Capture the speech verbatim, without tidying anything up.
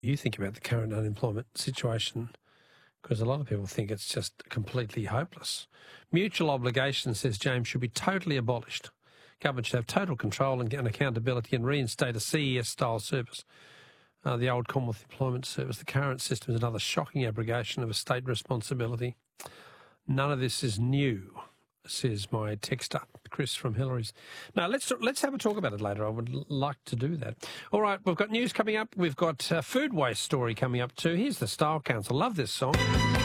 you think about the current unemployment situation, because a lot of people think it's just completely hopeless. Mutual obligation, says James, should be totally abolished. Government should have total control and accountability and reinstate a C E S-style service. Uh, the old Commonwealth Employment Service. The current system is another shocking abrogation of a state responsibility. None of this is new, says my texter, Chris from Hillary's. Now, let's let's have a talk about it later. I would l- like to do that. All right, we've got news coming up. We've got a food waste story coming up too. Here's the Style Council. Love this song.